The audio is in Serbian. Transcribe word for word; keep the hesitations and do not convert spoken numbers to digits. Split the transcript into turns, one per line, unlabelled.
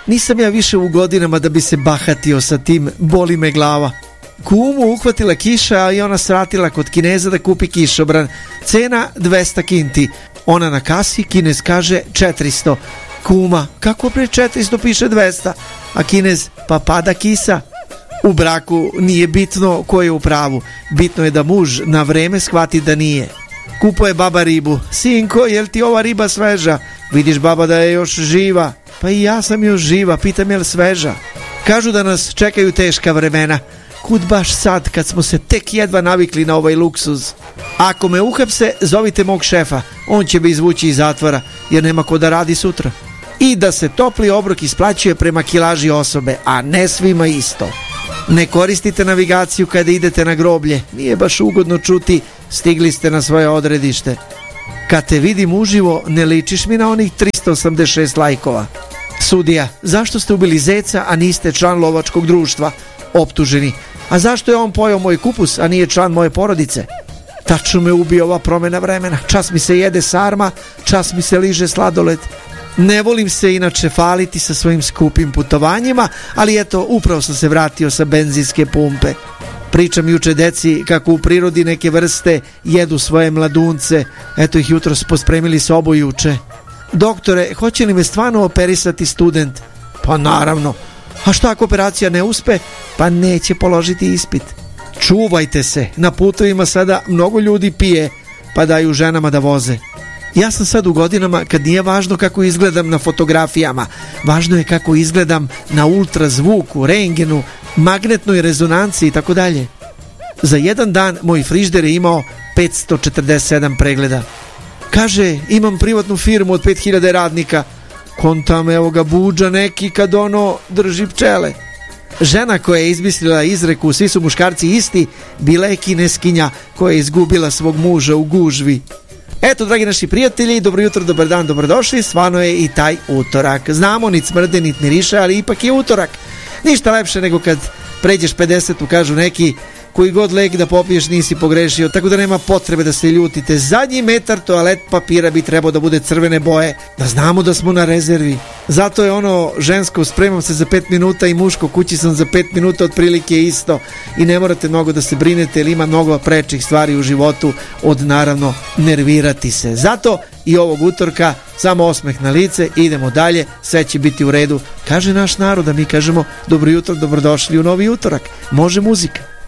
nisam ja više u godinama da bi se bahatio sa tim, boli me glava. Kumu uhvatila kiša i ona svratila kod Kineza da kupi kišobran. Cena dvesta kinti. Ona na kasi, Kinez kaže četiristo. Kuma, kako pre četiristo piše dvesta? A Kinez, pa pada kisa. U braku nije bitno ko je u pravu. Bitno je da muž na vreme shvati da nije. Kupuje baba ribu. Sinko, jel ti ova riba sveža? Vidiš baba da je još živa. Pa i ja sam još živa, pitam jel sveža. Kažu da nas čekaju teška vremena. Kud baš sad kad smo se tek jedva navikli na ovaj luksuz? Ako me uhapse, zovite mog šefa. On će me izvući iz zatvora jer nema ko da radi sutra. I da se topli obrok isplaćuje prema kilaži osobe, a ne svima isto. Ne koristite navigaciju kada idete na groblje. Nije baš ugodno čuti stigli ste na svoje odredište. Kad te vidim uživo, ne ličiš mi na onih tristo osamdeset šest lajkova. Sudija, zašto ste ubili zeca, a niste član lovačkog društva? Optuženi, a zašto je on pojeo moj kupus, a nije član moje porodice? Tačno me ubije ova promjena vremena. Čas mi se jede sarma, čas mi se liže sladoled. Ne volim se inače faliti sa svojim skupim putovanjima, ali eto, upravo sam se vratio sa benzinske pumpe. Pričam juče deci kako u prirodi neke vrste jedu svoje mladunce. Eto ih jutros pospremili sobu juče. Doktore, hoće li me stvarno operisati student? Pa naravno. A šta ako operacija ne uspe? Pa neće položiti ispit. Čuvajte se, na putovima sada mnogo ljudi pije, pa daju ženama da voze. Ja sam sad u godinama kad nije važno kako izgledam na fotografijama, važno je kako izgledam na ultrazvuku, rengenu, magnetnoj rezonanci i tako dalje. Za jedan dan moj frižder je imao petsto četrdeset sedam pregleda. Kaže, imam privatnu firmu od pet hiljada radnika. Kontam, evo ga buđa neki kad ono drži pčele. Žena koja je izmislila izreku svi su muškarci isti, bila je Kineskinja koja je izgubila svog muža u gužvi. Eto, dragi naši prijatelji, dobro jutro, dobar dan, dobrodošli. Svano je i taj utorak. Znamo, nit smrde, nit miriše, ali ipak je utorak. Ništa lepše nego kad pređeš pedesetu, kažu neki, koji god lek da popiješ nisi pogrešio, tako da nema potrebe da se ljutite. Zadnji metar toalet papira bi trebao da bude crvene boje, da znamo da smo na rezervi. Zato je ono žensko spremam se za pet minuta i muško kući sam za pet minuta otprilike isto. I ne morate mnogo da se brinete jer ima mnogo prečih stvari u životu od naravno nervirati se. Zato i ovog utorka samo osmeh na lice, idemo dalje, sve će biti u redu. Kaže naš narod, a mi kažemo dobro jutro, dobrodošli u novi utorak. Može muzika.